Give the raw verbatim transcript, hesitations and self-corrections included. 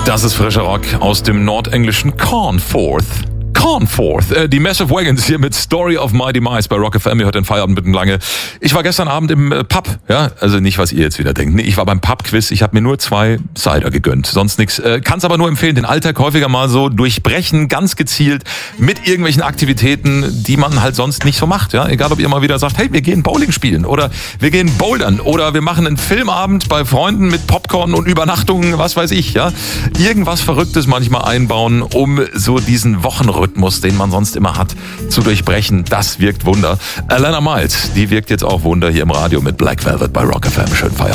Das ist frischer Rock aus dem nordenglischen Cornforth. Cornforth, äh, die Massive Wagons hier mit Story of My Demise bei Rock F M. Ihr hört den Feierabend mitten lange. Ich war gestern Abend im äh, Pub, ja, also nicht, was ihr jetzt wieder denkt. Nee, ich war beim Pub-Quiz, ich habe mir nur zwei Cider gegönnt, sonst nichts. Äh, Kann es aber nur empfehlen, den Alltag häufiger mal so durchbrechen, ganz gezielt mit irgendwelchen Aktivitäten, die man halt sonst nicht so macht. Ja, egal, ob ihr mal wieder sagt, hey, wir gehen Bowling spielen oder wir gehen bouldern oder wir machen einen Filmabend bei Freunden mit Popcorn und Übernachtungen, was weiß ich. Ja, irgendwas Verrücktes manchmal einbauen, um so diesen Wochenrhythmus, den man sonst immer hat, zu durchbrechen. Das wirkt Wunder. Alana Miles, die wirkt jetzt auch Wunder hier im Radio mit Black Velvet bei Rock F M. Schönen Feierabend.